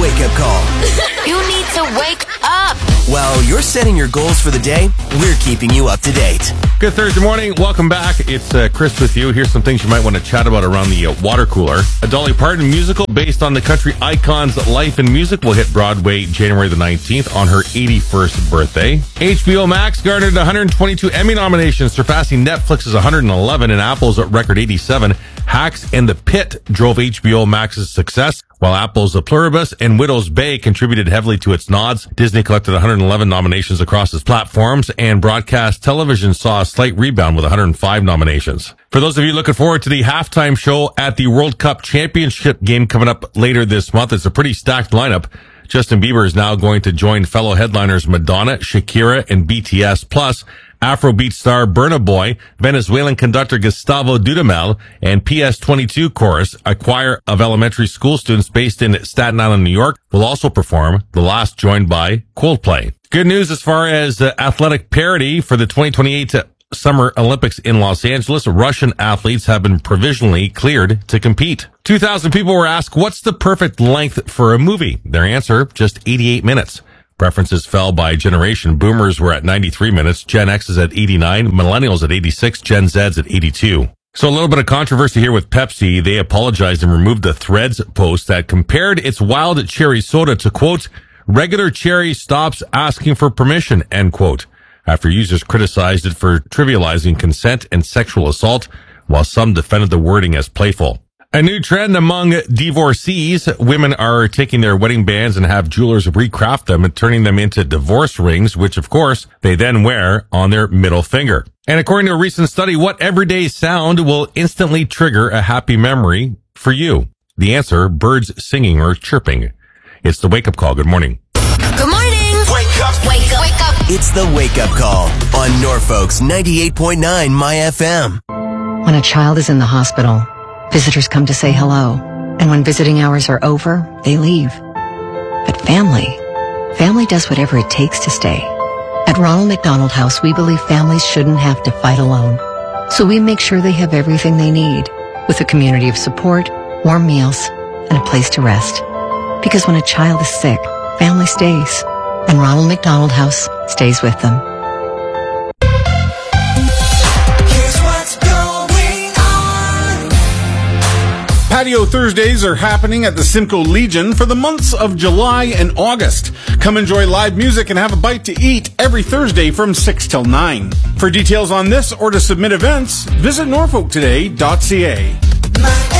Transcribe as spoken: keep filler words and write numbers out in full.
wake-up call. You need to wake up. While you're setting your goals for the day, we're keeping you up to date. Good Thursday morning. Welcome back. It's uh, Chris with you. Here's some things you might want to chat about around the uh, water cooler. A Dolly Parton musical based on the country icon's life and music will hit Broadway January the nineteenth on her eighty-first birthday. H B O Max garnered one hundred twenty-two Emmy nominations, surpassing Netflix's one hundred eleven and Apple's record eighty-seven. Hacks and The Pit drove H B O Max's success, while Apple's The Pluribus and Widow's Bay contributed heavily to its nods. Disney collected one hundred eleven nominations across its platforms, and broadcast television saw a slight rebound with one hundred five nominations. For those of you looking forward to the halftime show at the World Cup Championship game coming up later this month, it's a pretty stacked lineup. Justin Bieber is now going to join fellow headliners Madonna, Shakira, and B T S, plus Afrobeat star Burna Boy, Venezuelan conductor Gustavo Dudamel, and P S twenty-two Chorus, a choir of elementary school students based in Staten Island, New York, will also perform, the last joined by Coldplay. Good news as far as uh, athletic parity for the twenty twenty-eight Summer Olympics in Los Angeles. Russian athletes have been provisionally cleared to compete. two thousand people were asked, what's the perfect length for a movie? Their answer, just eighty-eight minutes. Preferences fell by generation. Boomers were at ninety-three minutes, Gen X is at eighty-nine, Millennials at eighty-six, Gen Z's at eighty-two. So a little bit of controversy here with Pepsi. They apologized and removed a Threads post that compared its wild cherry soda to, quote, regular cherry stops asking for permission, end quote, after users criticized it for trivializing consent and sexual assault, while some defended the wording as playful. A new trend among divorcees. Women are taking their wedding bands and have jewelers recraft them and turning them into divorce rings, which of course they then wear on their middle finger. And according to a recent study, what everyday sound will instantly trigger a happy memory for you? The answer, birds singing or chirping. It's the wake-up call. Good morning. Good morning. Wake up. Wake up. Wake up. It's the wake-up call on Norfolk's ninety-eight point nine My F M. When a child is in the hospital, visitors come to say hello, and when visiting hours are over, they leave. But family, family does whatever it takes to stay. At Ronald McDonald House, we believe families shouldn't have to fight alone. So we make sure they have everything they need, with a community of support, warm meals, and a place to rest. Because when a child is sick, family stays, and Ronald McDonald House stays with them. Patio Thursdays are happening at the Simcoe Legion for the months of July and August. Come enjoy live music and have a bite to eat every Thursday from six till nine. For details on this or to submit events, visit norfolk today dot c a.